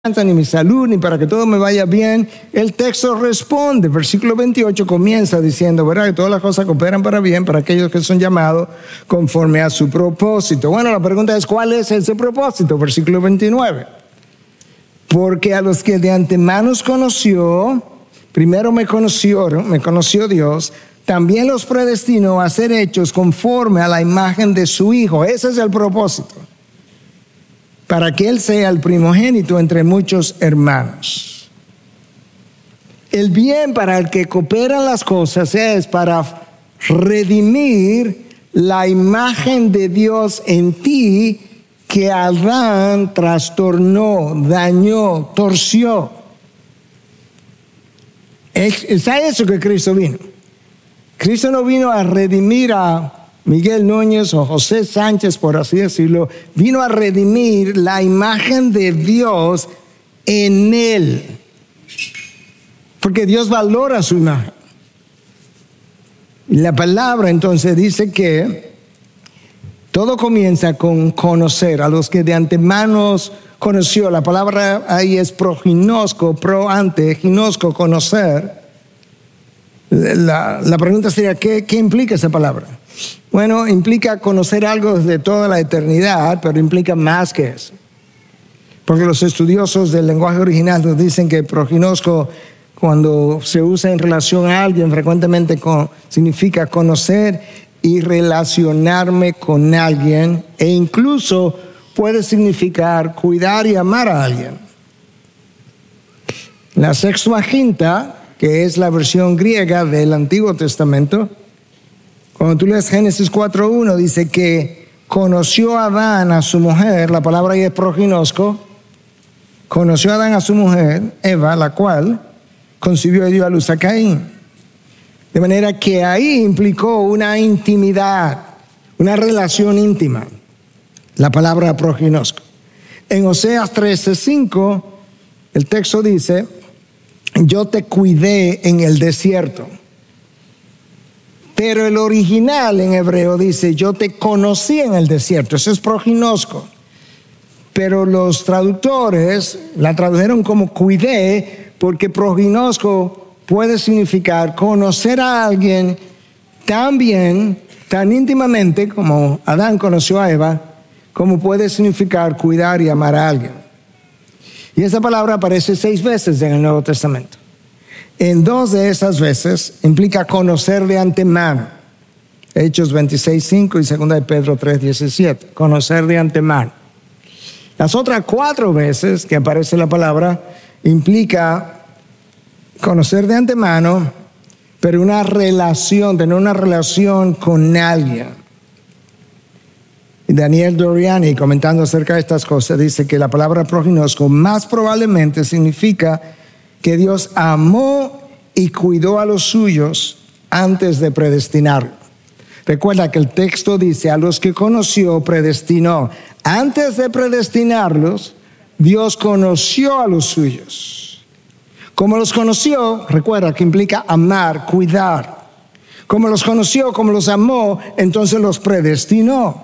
ni mi salud, ni para que todo me vaya bien. El texto responde, versículo 28 comienza diciendo, ¿verdad? Que todas las cosas cooperan para bien para aquellos que son llamados conforme a su propósito. Bueno, la pregunta es, ¿cuál es ese propósito? Versículo 29. Porque a los que de antemano conoció, primero me conoció Dios, también los predestinó a ser hechos conforme a la imagen de su Hijo. Ese es el propósito. Para que Él sea el primogénito entre muchos hermanos. El bien para el que cooperan las cosas es para redimir la imagen de Dios en ti que Adán trastornó, dañó, torció. Es a eso que Cristo vino. Cristo no vino a redimir a Miguel Núñez o José Sánchez, por así decirlo. Vino a redimir la imagen de Dios en él. Porque Dios valora su imagen. Y la palabra entonces dice que todo comienza con conocer. A los que de antemano conoció. La palabra ahí es proginosco, ginosco, conocer. La pregunta sería, ¿qué implica esa palabra? Bueno, implica conocer algo desde toda la eternidad, pero implica más que eso. Porque los estudiosos del lenguaje original nos dicen que proginosco, cuando se usa en relación a alguien, frecuentemente significa conocer y relacionarme con alguien, e incluso puede significar cuidar y amar a alguien. La Sextuaginta, que es la versión griega del Antiguo Testamento, cuando tú lees Génesis 4:1, dice que conoció a Adán a su mujer, la palabra ahí es proginosco, conoció a Adán a su mujer, Eva, la cual concibió y dio a luz a Caín. De manera que ahí implicó una intimidad, una relación íntima, la palabra proginosco. En Oseas 13:5, el texto dice, yo te cuidé en el desierto. Pero el original en hebreo dice, yo te conocí en el desierto. Eso es proginosco. Pero los traductores la tradujeron como cuidé, porque proginosco puede significar conocer a alguien tan bien, tan íntimamente como Adán conoció a Eva, como puede significar cuidar y amar a alguien. Y esa palabra aparece 6 veces en el Nuevo Testamento. En 2 de esas veces implica conocer de antemano. Hechos 26:5 y 2 de Pedro 3:17. Conocer de antemano. Las otras 4 veces que aparece la palabra implica conocer de antemano, pero una relación, tener una relación con alguien. Y Daniel Doriani, comentando acerca de estas cosas, dice que la palabra proginosco más probablemente significa que Dios amó y cuidó a los suyos antes de predestinarlo. Recuerda que el texto dice, a los que conoció, predestinó. Antes de predestinarlos, Dios conoció a los suyos. Como los conoció, recuerda que implica amar, cuidar. Como los conoció, como los amó, entonces los predestinó.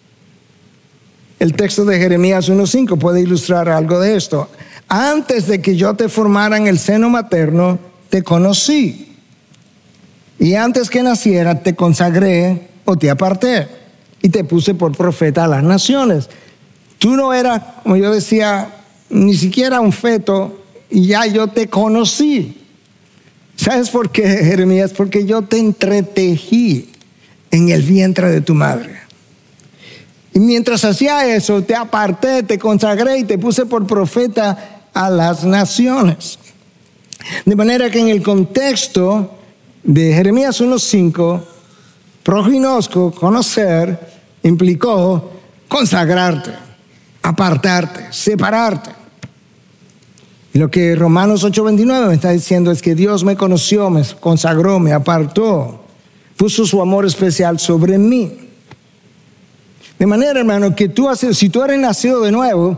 El texto de Jeremías 1:5 puede ilustrar algo de esto. Antes de que yo te formara en el seno materno, te conocí. Y antes que naciera, te consagré o te aparté. Y te puse por profeta a las naciones. Tú no eras, como yo decía, ni siquiera un feto, y ya yo te conocí. ¿Sabes por qué, Jeremías? Porque yo te entretejí en el vientre de tu madre. Y mientras hacía eso, te aparté, te consagré y te puse por profeta a las naciones. De manera que en el contexto de Jeremías 1:5, proginosco, conocer, implicó consagrarte, apartarte, separarte. Y lo que Romanos 8:29 me está diciendo es que Dios me conoció, me consagró, me apartó, puso su amor especial sobre mí. De manera, hermano, que si tú eres nacido de nuevo,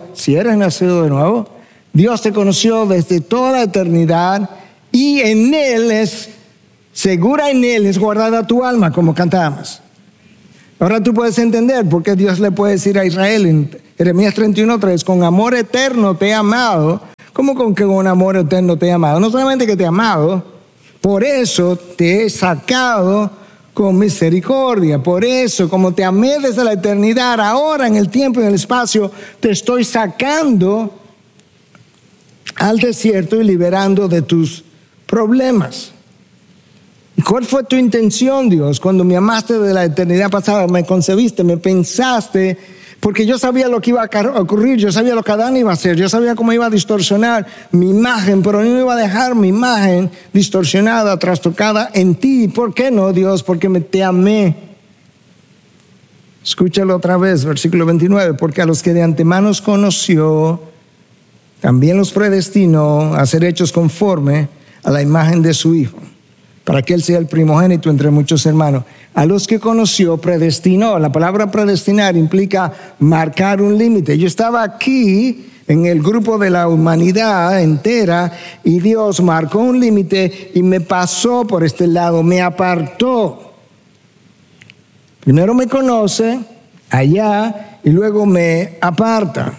Dios te conoció desde toda la eternidad y en Él segura en Él es guardada tu alma, como cantábamos. Ahora tú puedes entender por qué Dios le puede decir a Israel en Jeremías 31:3, con amor eterno te he amado. ¿Cómo con que con amor eterno te he amado? No solamente que te he amado, por eso te he sacado con misericordia. Por eso, como te amé desde la eternidad, ahora en el tiempo y en el espacio, te estoy sacando al desierto y liberando de tus problemas. ¿Y cuál fue tu intención, Dios? Cuando me amaste de la eternidad pasada, me concebiste, me pensaste, porque yo sabía lo que iba a ocurrir, yo sabía lo que Adán iba a hacer, yo sabía cómo iba a distorsionar mi imagen, pero no iba a dejar mi imagen distorsionada, trastocada en ti. ¿Por qué no, Dios? Porque te amé. Escúchalo otra vez, versículo 29, porque a los que de antemano conoció, también los predestinó a ser hechos conforme a la imagen de su Hijo, para que Él sea el primogénito entre muchos hermanos. A los que conoció, predestinó. La palabra predestinar implica marcar un límite. Yo estaba aquí en el grupo de la humanidad entera y Dios marcó un límite y me pasó por este lado, me apartó. Primero me conoce allá y luego me aparta.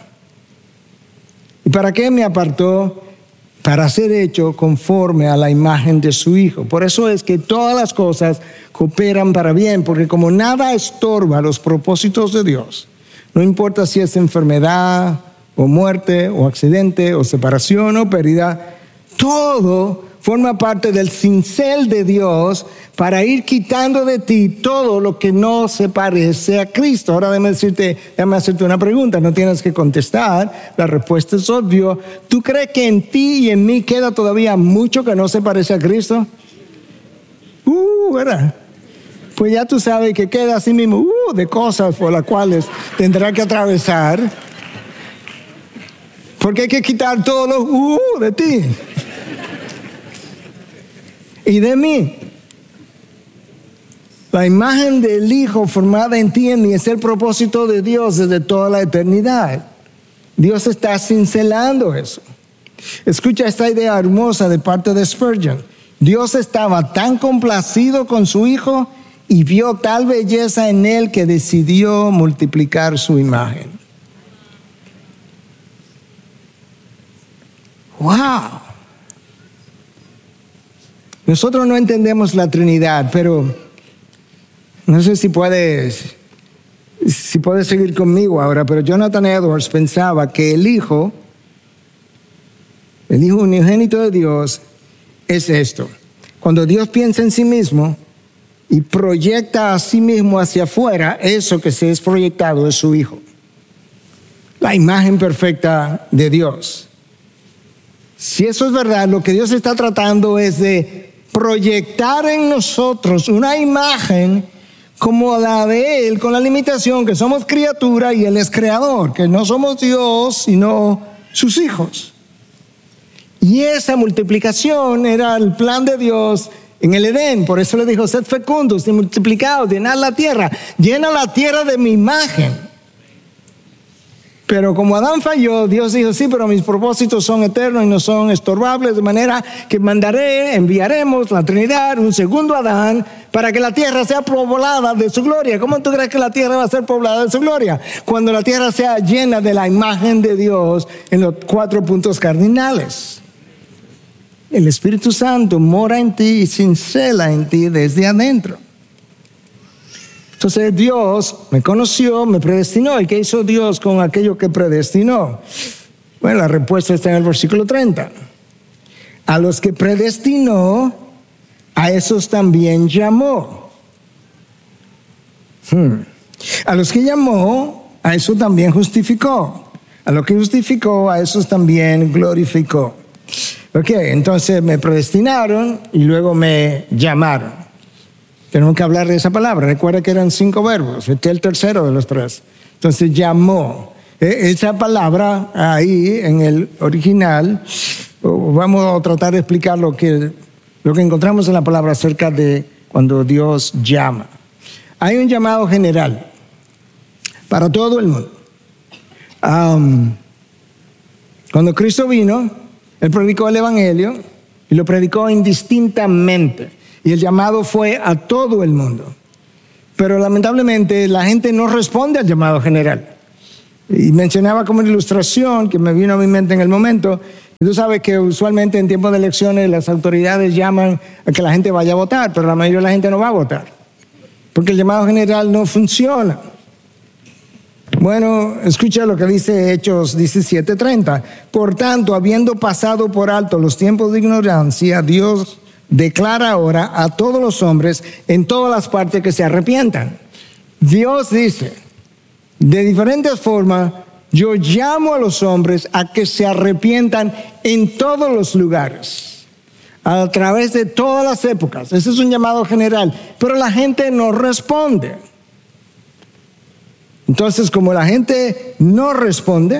¿Y para qué me apartó? Para ser hecho conforme a la imagen de su Hijo. Por eso es que todas las cosas cooperan para bien, porque como nada estorba los propósitos de Dios, no importa si es enfermedad o muerte o accidente o separación o pérdida, todo forma parte del cincel de Dios para ir quitando de ti todo lo que no se parece a Cristo. Ahora déjame hacerte una pregunta, no tienes que contestar, la respuesta es obvia. ¿Tú crees que en ti y en mí queda todavía mucho que no se parece a Cristo? ¿Verdad? Pues ya tú sabes que queda así mismo de cosas por las cuales tendrá que atravesar, porque hay que quitar todo lo de ti y de mí. La imagen del Hijo formada en ti y en mí es el propósito de Dios desde toda la eternidad. Dios está cincelando eso. Escucha esta idea hermosa de parte de Spurgeon. Dios estaba tan complacido con su Hijo y vio tal belleza en él que decidió multiplicar su imagen. ¡Wow! Nosotros no entendemos la Trinidad, pero no sé si puedes seguir conmigo ahora, pero Jonathan Edwards pensaba que el Hijo unigénito de Dios es esto. Cuando Dios piensa en sí mismo y proyecta a sí mismo hacia afuera, eso que se es proyectado es su Hijo. La imagen perfecta de Dios. Si eso es verdad, lo que Dios está tratando es de proyectar en nosotros una imagen como la de Él, con la limitación que somos criatura y Él es creador, que no somos Dios, sino sus hijos. Y esa multiplicación era el plan de Dios en el Edén. Por eso le dijo, sed fecundos y multiplicados, llenad la tierra. Llena la tierra de mi imagen. Pero como Adán falló, Dios dijo, sí, pero mis propósitos son eternos y no son estorbables, de manera que enviaremos la Trinidad, un segundo Adán, para que la tierra sea poblada de su gloria. ¿Cómo tú crees que la tierra va a ser poblada de su gloria? Cuando la tierra sea llena de la imagen de Dios en los 4 puntos cardinales. El Espíritu Santo mora en ti y cincela en ti desde adentro. Entonces Dios me conoció, me predestinó. ¿Y qué hizo Dios con aquello que predestinó? Bueno, la respuesta está en el versículo 30. A los que predestinó, a esos también llamó. A los que llamó, a eso también justificó. A los que justificó, a esos también glorificó. Ok, entonces me predestinaron y luego me llamaron. Tenemos que hablar de esa palabra. Recuerda que eran 5 verbos. Este es el tercero de los 3. Entonces llamó. Esa palabra ahí en el original, vamos a tratar de explicar lo que encontramos en la palabra acerca de cuando Dios llama. Hay un llamado general para todo el mundo. Cuando Cristo vino, Él predicó el Evangelio y lo predicó indistintamente. Y el llamado fue a todo el mundo. Pero lamentablemente la gente no responde al llamado general. Y mencionaba como una ilustración que me vino a mi mente en el momento. Tú sabes que usualmente en tiempos de elecciones las autoridades llaman a que la gente vaya a votar, pero la mayoría de la gente no va a votar, porque el llamado general no funciona. Bueno, escucha lo que dice Hechos 17:30. Por tanto, habiendo pasado por alto los tiempos de ignorancia, Dios declara ahora a todos los hombres en todas las partes que se arrepientan. Dios dice, de diferentes formas, yo llamo a los hombres a que se arrepientan en todos los lugares, a través de todas las épocas. Ese es un llamado general, pero la gente no responde. Entonces, como la gente no responde,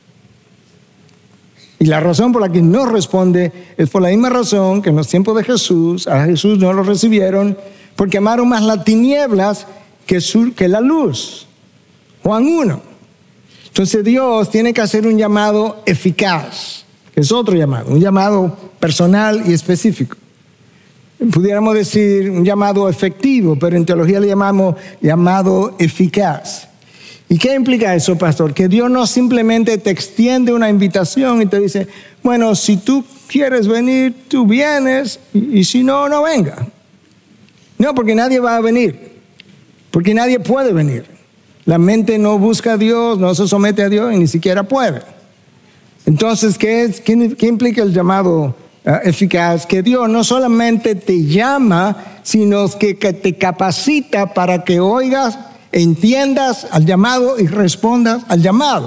y la razón por la que no responde es por la misma razón que en los tiempos de Jesús, a Jesús no lo recibieron, porque amaron más las tinieblas que la luz. Juan 1. Entonces Dios tiene que hacer un llamado eficaz, que es otro llamado, un llamado personal y específico. Pudiéramos decir un llamado efectivo, pero en teología le llamamos llamado eficaz. ¿Y qué implica eso, pastor? Que Dios no simplemente te extiende una invitación y te dice, bueno, si tú quieres venir, tú vienes, y si no, no venga. No, porque nadie va a venir, porque nadie puede venir. La mente no busca a Dios, no se somete a Dios y ni siquiera puede. Entonces, ¿qué implica el llamado eficaz? Que Dios no solamente te llama, sino que te capacita para que oigas, entiendas al llamado y respondas al llamado.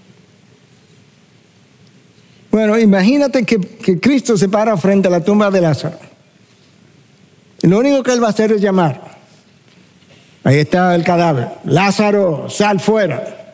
Bueno, imagínate que Cristo se para frente a la tumba de Lázaro. Y lo único que Él va a hacer es llamar. Ahí está el cadáver. Lázaro, sal fuera.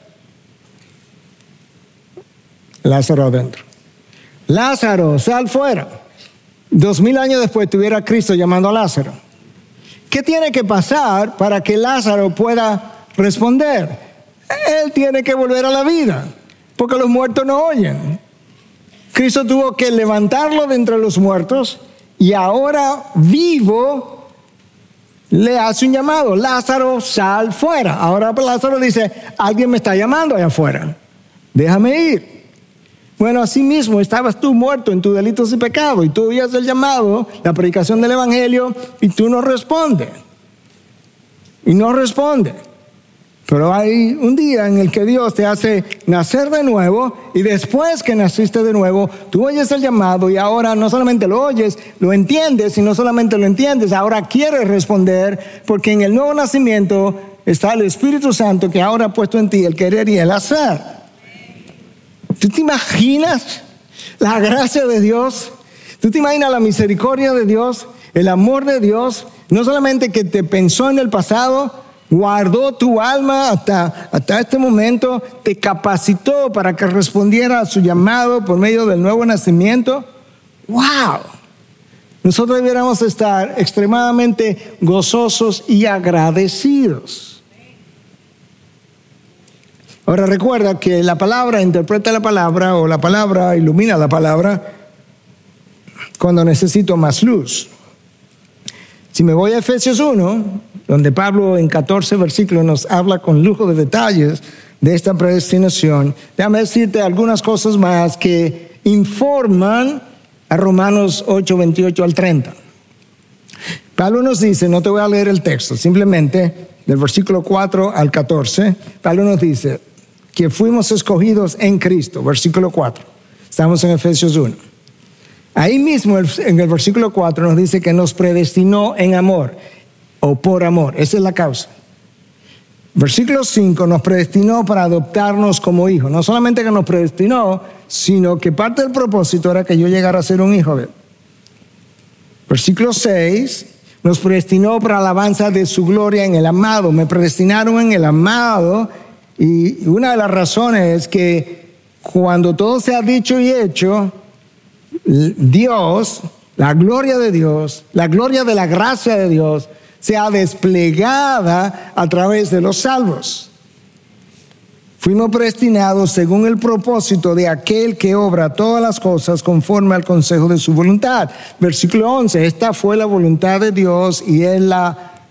Lázaro adentro. Lázaro, sal fuera. 2000 años después tuviera Cristo llamando a Lázaro. ¿Qué tiene que pasar para que Lázaro pueda responder? Él tiene que volver a la vida, porque los muertos no oyen. Cristo tuvo que levantarlo de entre los muertos y ahora vivo le hace un llamado. Lázaro, sal fuera. Ahora Lázaro dice, alguien me está llamando allá afuera. Déjame ir. Bueno, así mismo estabas tú muerto en tus delitos y pecados y tú oías el llamado, la predicación del evangelio y tú no respondes. Y no respondes. Pero hay un día en el que Dios te hace nacer de nuevo y después que naciste de nuevo, tú oyes el llamado y ahora no solamente lo oyes, lo entiendes y no solamente lo entiendes, ahora quieres responder porque en el nuevo nacimiento está el Espíritu Santo que ahora ha puesto en ti el querer y el hacer. ¿Tú te imaginas la gracia de Dios? ¿Tú te imaginas la misericordia de Dios? El amor de Dios, no solamente que te pensó en el pasado, guardó tu alma hasta este momento, te capacitó para que respondiera a su llamado por medio del nuevo nacimiento. ¡Wow! Nosotros debiéramos estar extremadamente gozosos y agradecidos. Ahora recuerda que la palabra interpreta la palabra o la palabra ilumina la palabra cuando necesito más luz. Si me voy a Efesios 1, donde Pablo en 14 versículos nos habla con lujo de detalles de esta predestinación, déjame decirte algunas cosas más que informan a Romanos 8, 28 al 30. Pablo nos dice, no te voy a leer el texto, simplemente del versículo 4 al 14, Pablo nos dice que fuimos escogidos en Cristo, versículo 4. Estamos en Efesios 1. Ahí mismo en el versículo 4 nos dice que nos predestinó en amor o por amor. Esa es la causa. Versículo 5 nos predestinó para adoptarnos como hijos. No solamente que nos predestinó, sino que parte del propósito era que yo llegara a ser un hijo de él. Versículo 6 nos predestinó para alabanza de su gloria en el amado. Me predestinaron en el amado y una de las razones es que cuando todo se ha dicho y hecho, Dios, la gloria de Dios, la gloria de la gracia de Dios, sea desplegada a través de los salvos. Fuimos predestinados según el propósito de aquel que obra todas las cosas conforme al consejo de su voluntad. Versículo 11, esta fue la voluntad de Dios y Él la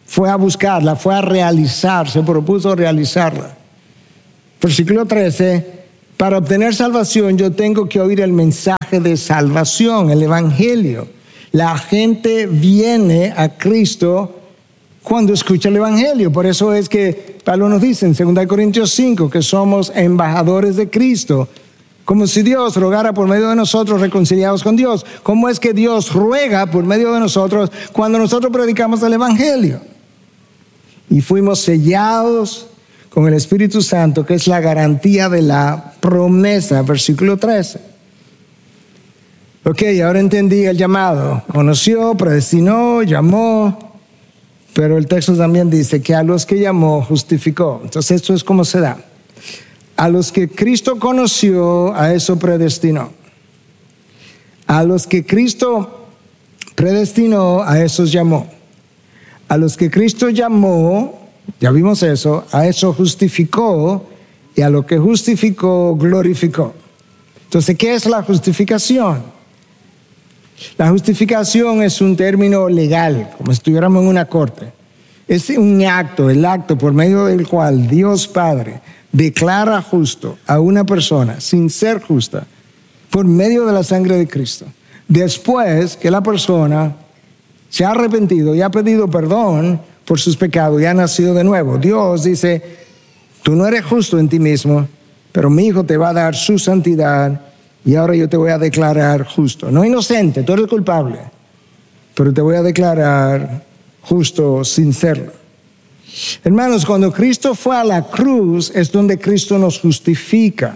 fue a buscarla, fue a realizar, se propuso realizarla. Versículo 13, para obtener salvación yo tengo que oír el mensaje de salvación, el evangelio. La gente viene a Cristo cuando escucha el evangelio. Por eso es que Pablo nos dice en 2 Corintios 5 que somos embajadores de Cristo. Como si Dios rogara por medio de nosotros reconciliados con Dios. ¿Cómo es que Dios ruega por medio de nosotros cuando nosotros predicamos el evangelio? Y fuimos sellados con el Espíritu Santo, que es la garantía de la promesa. Versículo 13. Ok, ahora entendí el llamado. Conoció, predestinó, llamó. Pero el texto también dice que a los que llamó, justificó. Entonces esto es como se da. A los que Cristo conoció, a eso predestinó. A los que Cristo predestinó, a esos llamó. A los que Cristo llamó, ya vimos eso, a eso justificó, y a lo que justificó, glorificó. Entonces, ¿qué es la justificación? La justificación es un término legal, como si estuviéramos en una corte. Es un acto, el acto por medio del cual Dios Padre declara justo a una persona sin ser justa por medio de la sangre de Cristo. Después que la persona se ha arrepentido y ha pedido perdón por sus pecados y ha nacido de nuevo. Dios dice, tú no eres justo en ti mismo, pero mi Hijo te va a dar su santidad y ahora yo te voy a declarar justo. No inocente, tú eres culpable, pero te voy a declarar justo sin serlo. Hermanos, cuando Cristo fue a la cruz es donde Cristo nos justifica.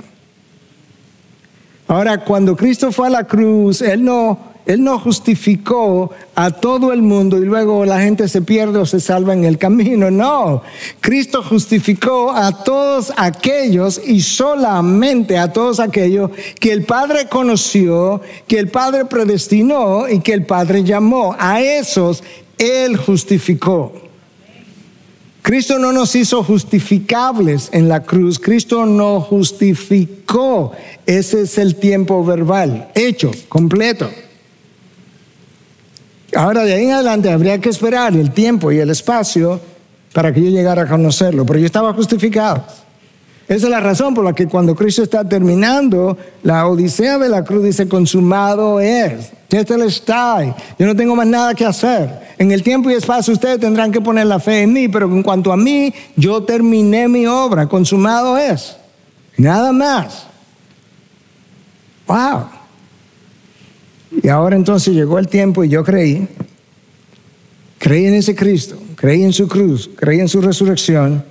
Ahora, cuando Cristo fue a la cruz, Él no justificó a todo el mundo y luego la gente se pierde o se salva en el camino. No, Cristo justificó a todos aquellos y solamente a todos aquellos que el Padre conoció, que el Padre predestinó y que el Padre llamó. A esos Él justificó. Cristo no nos hizo justificables en la cruz, Cristo nos justificó. Ese es el tiempo verbal, hecho, completo. Ahora de ahí en adelante habría que esperar el tiempo y el espacio para que yo llegara a conocerlo, pero yo estaba justificado. Esa es la razón por la que cuando Cristo está terminando la odisea de la cruz dice consumado es. Tetelestai. Yo no tengo más nada que hacer. En el tiempo y espacio ustedes tendrán que poner la fe en mí, pero en cuanto a mí, yo terminé mi obra, consumado es. Nada más. Wow. Y ahora entonces llegó el tiempo y yo creí en ese Cristo, creí en su cruz, creí en su resurrección,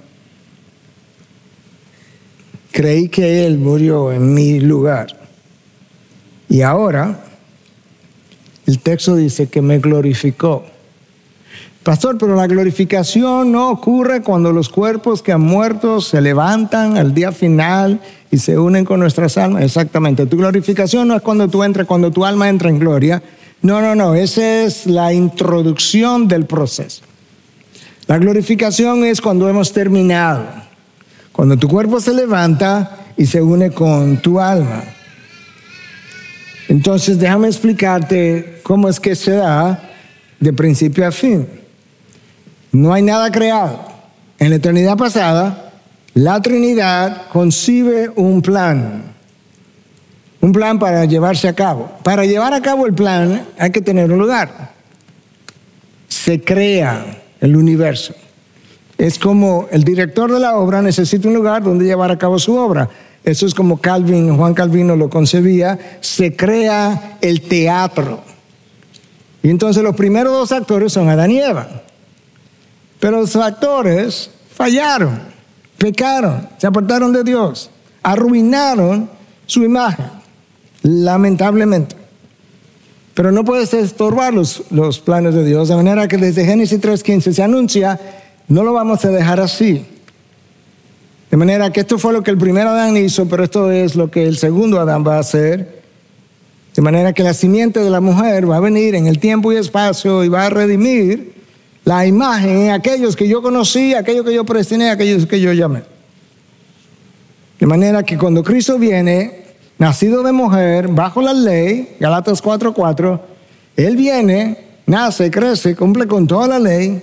creí que Él murió en mi lugar. Y ahora el texto dice que me glorificó. Pastor, pero la glorificación no ocurre cuando los cuerpos que han muerto se levantan al día final y se unen con nuestras almas. Exactamente. Tu glorificación no es cuando tu alma entra en gloria. No. Esa es la introducción del proceso. La glorificación es cuando hemos terminado. Cuando tu cuerpo se levanta y se une con tu alma. Entonces, déjame explicarte cómo es que se da de principio a fin. No hay nada creado. En la eternidad pasada, la Trinidad concibe un plan para llevarse a cabo. Para llevar a cabo el plan hay que tener un lugar. Se crea el universo. Es como el director de la obra necesita un lugar donde llevar a cabo su obra. Eso es como Juan Calvino lo concebía. Se crea el teatro. Y entonces los primeros dos actores son Adán y Eva. Pero los actores fallaron, pecaron, se apartaron de Dios, arruinaron su imagen, lamentablemente. Pero no puedes estorbar los planes de Dios, de manera que desde Génesis 3:15 se anuncia, no lo vamos a dejar así. De manera que esto fue lo que el primer Adán hizo, pero esto es lo que el segundo Adán va a hacer. De manera que la simiente de la mujer va a venir en el tiempo y espacio y va a redimir la imagen en aquellos que yo conocí, aquellos que yo predestiné, aquellos que yo llamé. De manera que cuando Cristo viene, nacido de mujer, bajo la ley, Galatas 4:4, Él viene, nace, crece, cumple con toda la ley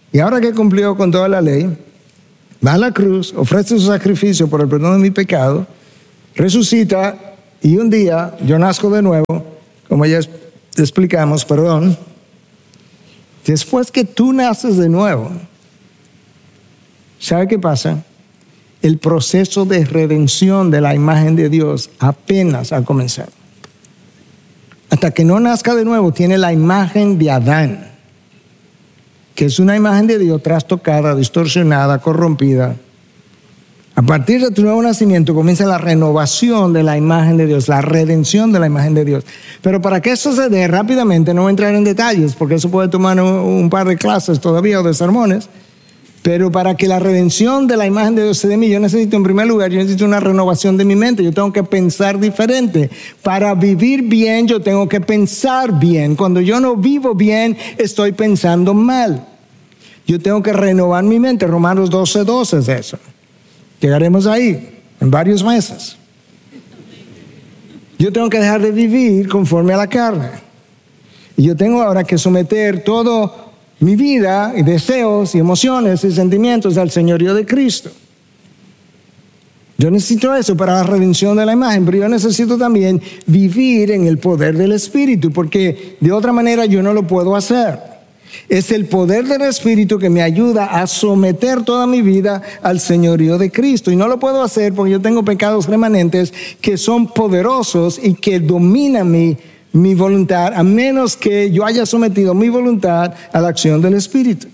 Y ahora que cumplió con toda la ley, va a la cruz, ofrece su sacrificio por el perdón de mi pecado, resucita y un día yo nazco de nuevo, como ya explicamos, perdón. Después que tú naces de nuevo, ¿sabe qué pasa? El proceso de redención de la imagen de Dios apenas ha comenzado. Hasta que no nazca de nuevo, tiene la imagen de Adán, que es una imagen de Dios trastocada, distorsionada, corrompida. A partir de tu nuevo nacimiento comienza la renovación de la imagen de Dios, la redención de la imagen de Dios. Pero para que eso se dé rápidamente, no voy a entrar en detalles, porque eso puede tomar un par de clases todavía o de sermones. Pero para que la redención de la imagen de Dios se dé a mí, yo necesito en primer lugar, yo necesito una renovación de mi mente. Yo tengo que pensar diferente. Para vivir bien, yo tengo que pensar bien. Cuando yo no vivo bien, estoy pensando mal. Yo tengo que renovar mi mente. Romanos 12:12 es eso. Llegaremos ahí en varios meses. Yo tengo que dejar de vivir conforme a la carne. Y yo tengo ahora que someter todo mi vida y deseos y emociones y sentimientos al señorío de Cristo. Yo necesito eso para la redención de la imagen, pero yo necesito también vivir en el poder del Espíritu, porque de otra manera yo no lo puedo hacer. Es el poder del Espíritu que me ayuda a someter toda mi vida al señorío de Cristo. Y no lo puedo hacer porque yo tengo pecados remanentes que son poderosos y que dominan mi voluntad, a menos que yo haya sometido mi voluntad a la acción del Espíritu.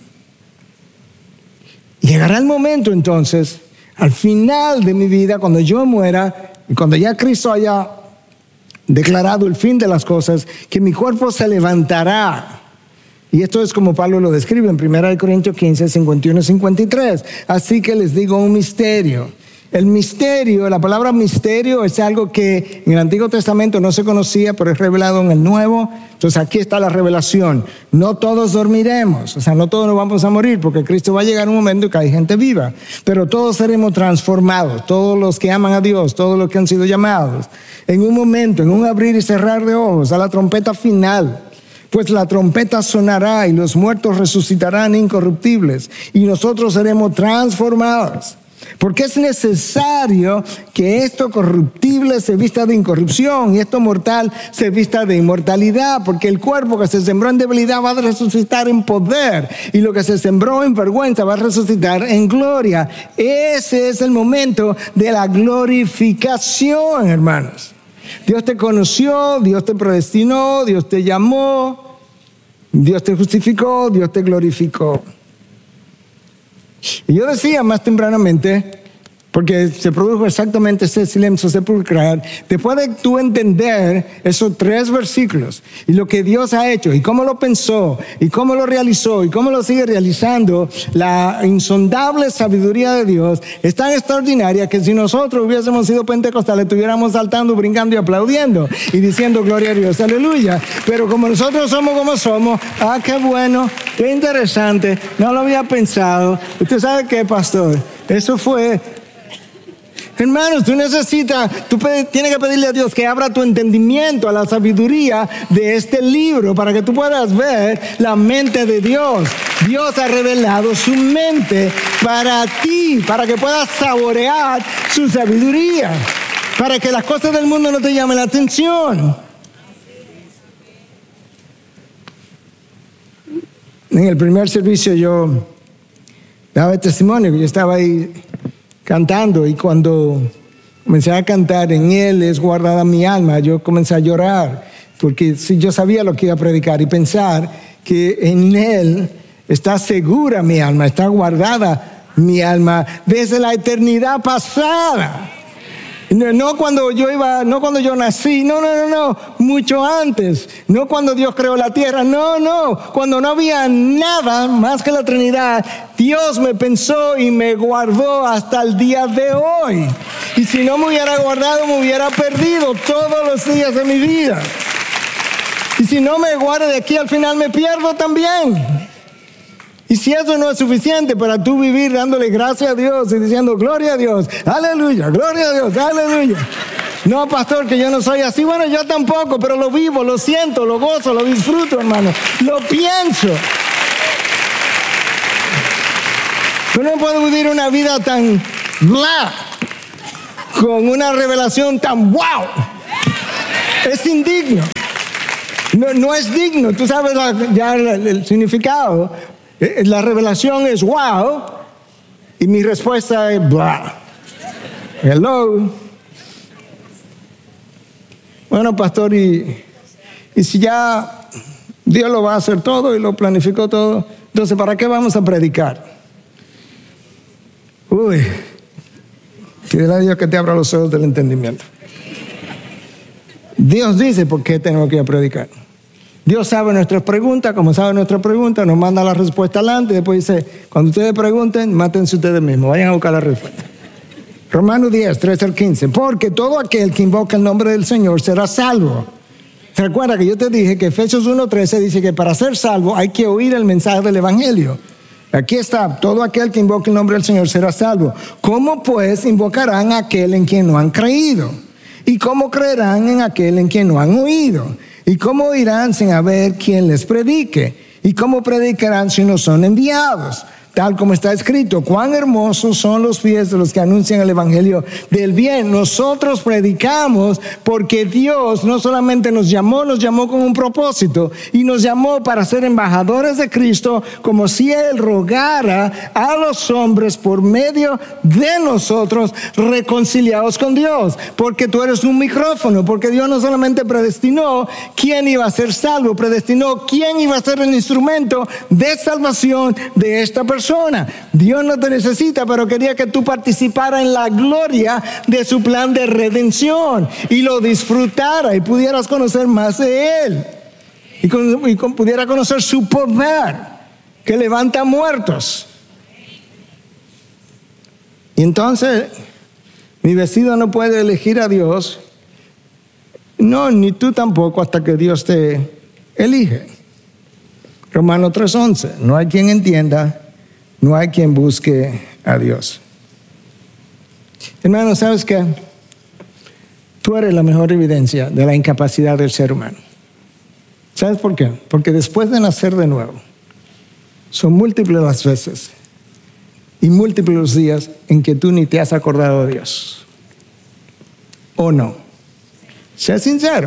Llegará el momento entonces, al final de mi vida, cuando yo muera y cuando ya Cristo haya declarado el fin de las cosas, que mi cuerpo se levantará. Y esto es como Pablo lo describe en 1 Corintios 15, 51 y 53. Así que les digo un misterio. El misterio, la palabra misterio es algo que en el Antiguo Testamento no se conocía, pero es revelado en el Nuevo. Entonces aquí está la revelación. No todos dormiremos, o sea, no todos nos vamos a morir, porque Cristo va a llegar un momento que hay gente viva. Pero todos seremos transformados, todos los que aman a Dios, todos los que han sido llamados. En un momento, en un abrir y cerrar de ojos, a la trompeta final. Pues la trompeta sonará y los muertos resucitarán incorruptibles y nosotros seremos transformados. Porque es necesario que esto corruptible se vista de incorrupción y esto mortal se vista de inmortalidad, porque el cuerpo que se sembró en debilidad va a resucitar en poder y lo que se sembró en vergüenza va a resucitar en gloria. Ese es el momento de la glorificación, hermanos. Dios te conoció, Dios te predestinó, Dios te llamó, Dios te justificó, Dios te glorificó. Y yo decía más tempranamente, porque se produjo exactamente ese silencio sepulcral, después de tú entender esos 3 versículos y lo que Dios ha hecho y cómo lo pensó y cómo lo realizó y cómo lo sigue realizando, la insondable sabiduría de Dios es tan extraordinaria que si nosotros hubiésemos sido pentecostales estuviéramos saltando, brincando y aplaudiendo y diciendo gloria a Dios, aleluya. Pero como nosotros somos como somos, qué bueno, qué interesante, no lo había pensado. ¿Usted sabe qué, pastor? Eso fue... Hermanos, tú tienes que pedirle a Dios que abra tu entendimiento a la sabiduría de este libro para que tú puedas ver la mente de Dios. Dios ha revelado su mente para ti, para que puedas saborear su sabiduría, para que las cosas del mundo no te llamen la atención. En el primer servicio yo daba testimonio que yo estaba ahí cantando y cuando comencé a cantar, en Él es guardada mi alma, yo comencé a llorar porque yo sabía lo que iba a predicar y pensar que en Él está segura mi alma, está guardada mi alma desde la eternidad pasada. No cuando yo nací, no, mucho antes, no cuando Dios creó la tierra, no, cuando no había nada más que la Trinidad, Dios me pensó y me guardó hasta el día de hoy. Y si no me hubiera guardado, me hubiera perdido todos los días de mi vida. Y si no me guarda de aquí al final, me pierdo también. Y si eso no es suficiente para tú vivir dándole gracias a Dios y diciendo gloria a Dios, aleluya, gloria a Dios, aleluya. No, pastor, que yo no soy así. Bueno, yo tampoco, pero lo vivo, lo siento, lo gozo, lo disfruto, hermano. Lo pienso. Tú no puedes vivir una vida tan bla, con una revelación tan wow. Es indigno. No es digno. Tú sabes ya el significado. La revelación es wow. Y mi respuesta es bla. Hello. Bueno, pastor, y si ya Dios lo va a hacer todo y lo planificó todo, entonces ¿para qué vamos a predicar? Uy, pídele a Dios que te abra los ojos del entendimiento. Dios dice por qué tenemos que ir a predicar. Dios sabe nuestras preguntas, como sabe nuestras preguntas, nos manda la respuesta adelante y después dice, cuando ustedes pregunten, mátense ustedes mismos, vayan a buscar la respuesta. Romanos 10, 13 al 15, porque todo aquel que invoca el nombre del Señor será salvo. ¿Se acuerda que yo te dije que Efesios 1:13 dice que para ser salvo hay que oír el mensaje del Evangelio? Aquí está, todo aquel que invoque el nombre del Señor será salvo. ¿Cómo pues invocarán a aquel en quien no han creído? ¿Y cómo creerán en aquel en quien no han oído? ¿Y cómo oirán sin haber quien les predique? ¿Y cómo predicarán si no son enviados? Tal como está escrito, cuán hermosos son los pies de los que anuncian el evangelio del bien. Nosotros predicamos porque Dios no solamente nos llamó con un propósito y nos llamó para ser embajadores de Cristo, como si Él rogara a los hombres por medio de nosotros reconciliados con Dios. Porque tú eres un micrófono, porque Dios no solamente predestinó quién iba a ser salvo, predestinó quién iba a ser el instrumento de salvación de esta persona. Dios no te necesita, pero quería que tú participaras en la gloria de su plan de redención y lo disfrutara y pudieras conocer más de Él y pudiera conocer su poder que levanta muertos. Y entonces mi vecino no puede elegir a Dios, no, ni tú tampoco, hasta que Dios te elige. Romanos 3:11, no hay quien entienda, no hay quien busque a Dios. Hermano, ¿sabes qué? Tú eres la mejor evidencia de la incapacidad del ser humano. ¿Sabes por qué? Porque después de nacer de nuevo, son múltiples las veces y múltiples los días en que tú ni te has acordado de Dios. ¿O no? Sea sincero.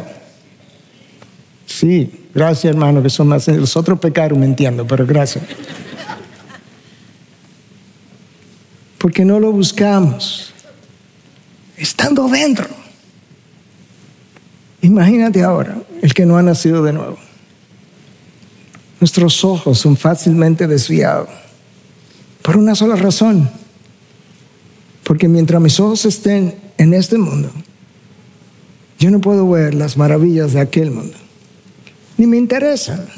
Sí, gracias, hermano, que son más los otros pecados, me entiendo, pero gracias. Porque no lo buscamos estando dentro. Imagínate ahora el que no ha nacido de nuevo. Nuestros ojos son fácilmente desviados por una sola razón, porque mientras mis ojos estén en este mundo, yo no puedo ver las maravillas de aquel mundo, ni me interesan.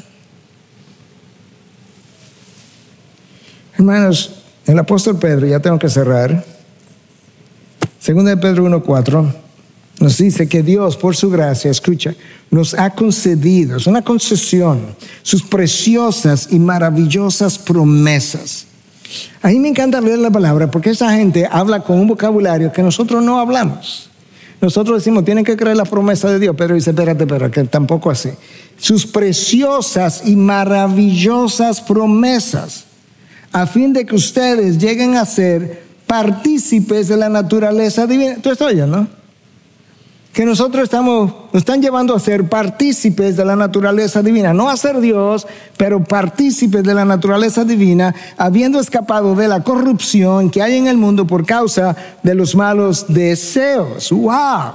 Hermanos, el apóstol Pedro, ya tengo que cerrar, 2 de Pedro 1:4, nos dice que Dios, por su gracia, escucha, nos ha concedido, es una concesión, sus preciosas y maravillosas promesas. A mí me encanta leer la palabra porque esa gente habla con un vocabulario que nosotros no hablamos. Nosotros decimos, tienen que creer la promesa de Dios. Pedro dice, espérate, que tampoco así. Sus preciosas y maravillosas promesas, a fin de que ustedes lleguen a ser partícipes de la naturaleza divina. ¿Tú estás oyendo, no? Que nosotros nos están llevando a ser partícipes de la naturaleza divina. No a ser Dios, pero partícipes de la naturaleza divina, habiendo escapado de la corrupción que hay en el mundo por causa de los malos deseos. ¡Wow!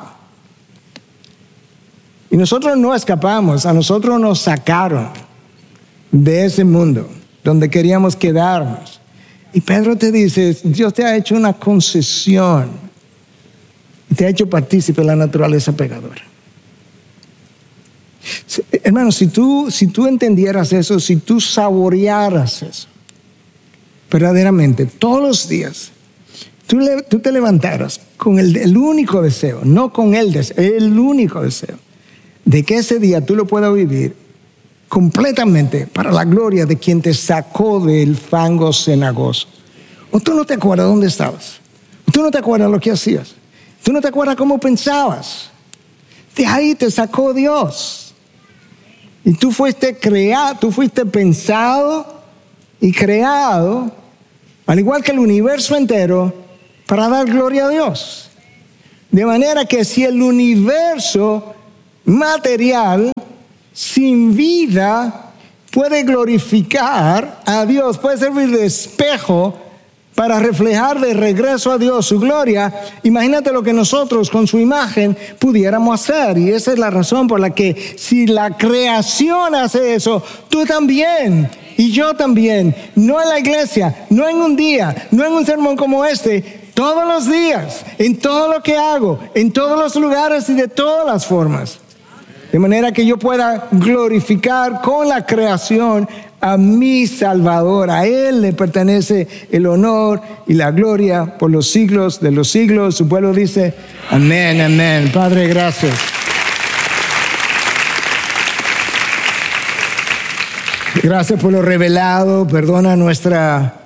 Y nosotros no escapamos, a nosotros nos sacaron de ese mundo donde queríamos quedarnos. Y Pedro te dice, Dios te ha hecho una concesión y te ha hecho partícipe de la naturaleza pecadora. Hermano, si tú entendieras eso, si tú saborearas eso, verdaderamente, todos los días, tú te levantaras con el único deseo, no con el deseo, el único deseo, de que ese día tú lo puedas vivir completamente para la gloria de quien te sacó del fango cenagoso. ¿O tú no te acuerdas dónde estabas? ¿O tú no te acuerdas lo que hacías? ¿Tú no te acuerdas cómo pensabas? De ahí te sacó Dios. Y tú fuiste pensado y creado al igual que el universo entero, para dar gloria a Dios. De manera que si el universo material sin vida puede glorificar a Dios, puede servir de espejo para reflejar de regreso a Dios su gloria, imagínate lo que nosotros con su imagen pudiéramos hacer. Y esa es la razón por la que si la creación hace eso, tú también y yo también, no en la iglesia, no en un día, no en un sermón como este, todos los días, en todo lo que hago, en todos los lugares y de todas las formas. De manera que yo pueda glorificar con la creación a mi Salvador. A Él le pertenece el honor y la gloria por los siglos de los siglos. Su pueblo dice, amén, amén. Padre, gracias. Gracias por lo revelado. Perdona nuestra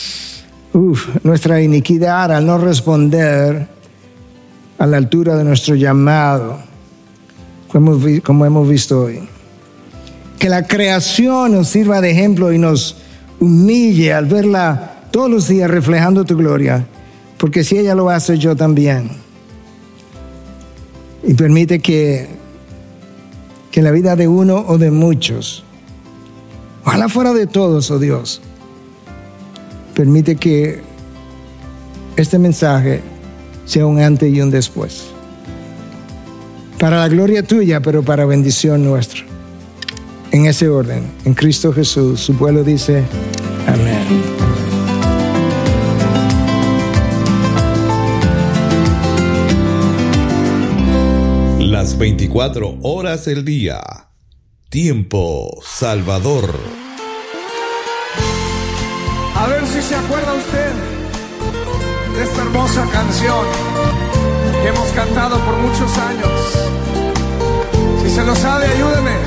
iniquidad al no responder a la altura de nuestro llamado, como hemos visto hoy. Que la creación nos sirva de ejemplo y nos humille al verla todos los días reflejando tu gloria, porque si ella lo hace, yo también. Y permite que en la vida de uno o de muchos, ojalá fuera de todos, oh Dios, permite que este mensaje sea un antes y un después. Para la gloria tuya, pero para bendición nuestra. En ese orden, en Cristo Jesús, su pueblo dice, amén. Las 24 horas del día. Tiempo Salvador. A ver si se acuerda usted de esta hermosa canción que hemos cantado por muchos años. Si se lo sabe, ayúdeme.